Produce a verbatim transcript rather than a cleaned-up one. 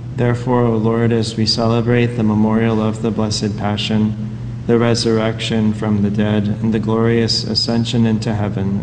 Therefore, O Lord, as we celebrate the memorial of the Blessed Passion, the resurrection from the dead, and the glorious ascension into heaven